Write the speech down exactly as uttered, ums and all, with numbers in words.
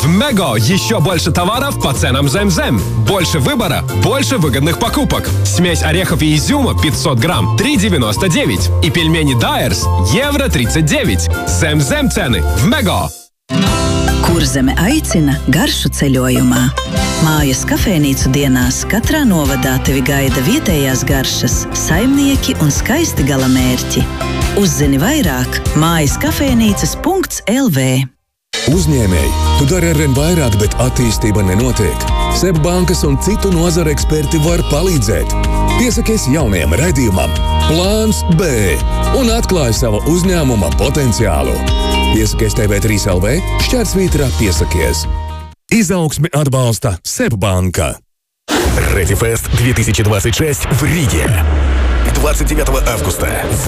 В Мега еще больше товаров по ценам Зем-Зем. Больше выбора, больше выгодных покупок. Смесь орехов и изюма пятьсот грамм, три девяносто девять. И пельмени Дайерс, евро тридцать девять. Zem-Zem цены в Mego. Kurzeme aicina garšu ceļojumā. Mājas kafejnīcu dienās katrā novadā tevi gaida vietējās garšas, saimnieki un skaisti galamērķi. Uzzini vairāk mājas kafejnīcas punkts el vē. Uzņēmēji, tu dari arvien vairāk, bet attīstība nenotiek. SEB bankas un citu nozaru eksperti var palīdzēt. Piesakies jaunajam raidījumam Plāns B un atklāj savu uzņēmuma potenciālu. Piesakies T V trīs L V, šķērsvītrā piesakies. Izaugsmi atbalsta SEB банка. Ready Fest две тысячи двадцать шесть в Риге. двадцать девятого августа.